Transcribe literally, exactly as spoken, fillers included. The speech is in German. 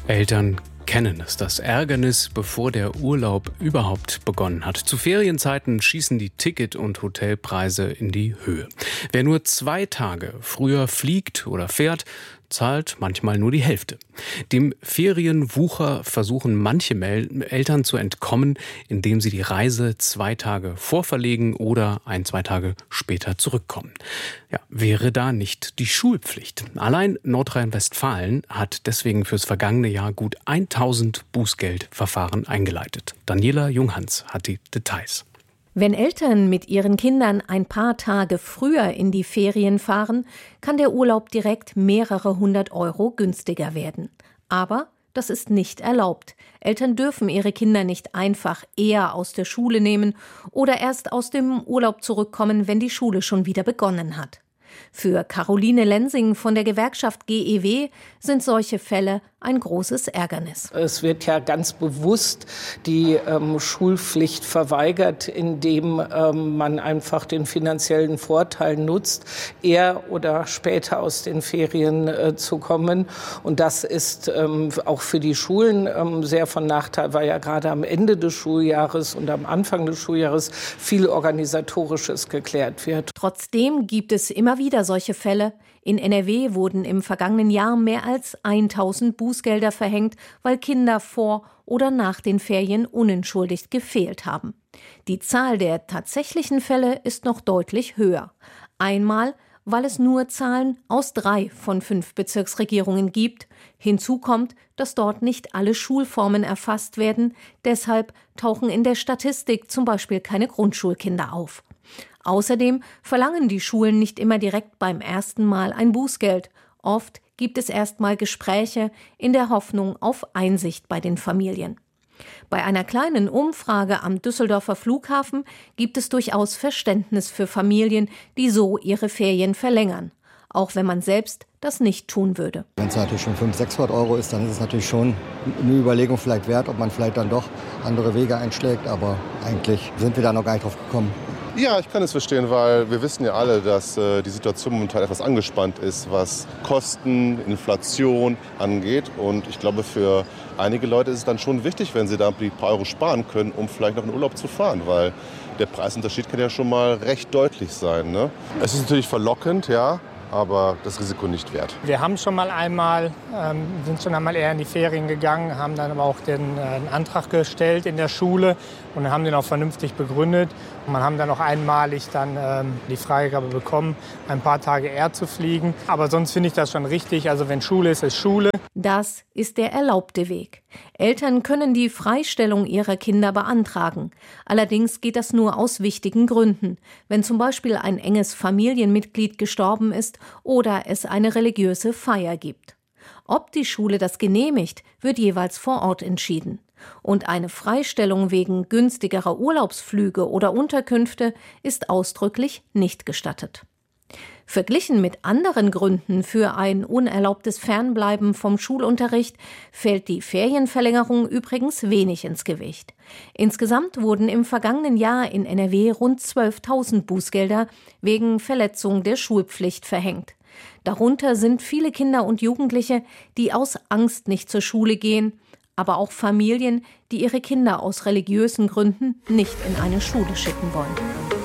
Eltern kennen es, das Ärgernis, bevor der Urlaub überhaupt begonnen hat. Zu Ferienzeiten schießen die Ticket- und Hotelpreise in die Höhe. Wer nur zwei Tage früher fliegt oder fährt, zahlt manchmal nur die Hälfte. Dem Ferienwucher versuchen manche Mel- Eltern zu entkommen, indem sie die Reise zwei Tage vorverlegen oder ein, zwei Tage später zurückkommen. Ja, wäre da nicht die Schulpflicht? Allein Nordrhein-Westfalen hat deswegen fürs vergangene Jahr gut tausend Bußgeldverfahren eingeleitet. Daniela Junghans hat die Details. Wenn Eltern mit ihren Kindern ein paar Tage früher in die Ferien fahren, kann der Urlaub direkt mehrere hundert Euro günstiger werden. Aber das ist nicht erlaubt. Eltern dürfen ihre Kinder nicht einfach eher aus der Schule nehmen oder erst aus dem Urlaub zurückkommen, wenn die Schule schon wieder begonnen hat. Für Caroline Lensing von der Gewerkschaft G E W sind solche Fälle ein großes Ärgernis. Es wird ja ganz bewusst die ähm, Schulpflicht verweigert, indem ähm, man einfach den finanziellen Vorteil nutzt, eher oder später aus den Ferien äh, zu kommen. Und das ist ähm, auch für die Schulen ähm, sehr von Nachteil, weil ja gerade am Ende des Schuljahres und am Anfang des Schuljahres viel Organisatorisches geklärt wird. Trotzdem gibt es immer wieder solche Fälle. In N R W wurden im vergangenen Jahr mehr als tausend Bußgelder verhängt, weil Kinder vor oder nach den Ferien unentschuldigt gefehlt haben. Die Zahl der tatsächlichen Fälle ist noch deutlich höher. Einmal, weil es nur Zahlen aus drei von fünf Bezirksregierungen gibt. Hinzu kommt, dass dort nicht alle Schulformen erfasst werden. Deshalb tauchen in der Statistik zum Beispiel keine Grundschulkinder auf. Außerdem verlangen die Schulen nicht immer direkt beim ersten Mal ein Bußgeld. Oft gibt es erst mal Gespräche in der Hoffnung auf Einsicht bei den Familien. Bei einer kleinen Umfrage am Düsseldorfer Flughafen gibt es durchaus Verständnis für Familien, die so ihre Ferien verlängern, auch wenn man selbst das nicht tun würde. Wenn es natürlich schon fünfhundert, sechshundert Euro ist, dann ist es natürlich schon eine Überlegung vielleicht wert, ob man vielleicht dann doch andere Wege einschlägt. Aber eigentlich sind wir da noch gar nicht drauf gekommen. Ja, ich kann es verstehen, weil wir wissen ja alle, dass äh, die Situation momentan etwas angespannt ist, was Kosten, Inflation angeht. Und ich glaube, für einige Leute ist es dann schon wichtig, wenn sie da ein paar Euro sparen können, um vielleicht noch in Urlaub zu fahren, weil der Preisunterschied kann ja schon mal recht deutlich sein, ne? Es ist natürlich verlockend, ja, aber das Risiko nicht wert. Wir haben schon mal einmal, ähm, sind schon einmal eher in die Ferien gegangen, haben dann aber auch den, äh, einen Antrag gestellt in der Schule und haben den auch vernünftig begründet. Und man haben dann auch einmalig dann ähm, die Freigabe bekommen, ein paar Tage eher zu fliegen. Aber sonst finde ich das schon richtig. Also wenn Schule ist, ist Schule. Das ist der erlaubte Weg. Eltern können die Freistellung ihrer Kinder beantragen. Allerdings geht das nur aus wichtigen Gründen. Wenn zum Beispiel ein enges Familienmitglied gestorben ist oder es eine religiöse Feier gibt. Ob die Schule das genehmigt, wird jeweils vor Ort entschieden. Und eine Freistellung wegen günstigerer Urlaubsflüge oder Unterkünfte ist ausdrücklich nicht gestattet. Verglichen mit anderen Gründen für ein unerlaubtes Fernbleiben vom Schulunterricht fällt die Ferienverlängerung übrigens wenig ins Gewicht. Insgesamt wurden im vergangenen Jahr in N R W rund zwölftausend Bußgelder wegen Verletzung der Schulpflicht verhängt. Darunter sind viele Kinder und Jugendliche, die aus Angst nicht zur Schule gehen, aber auch Familien, die ihre Kinder aus religiösen Gründen nicht in eine Schule schicken wollen.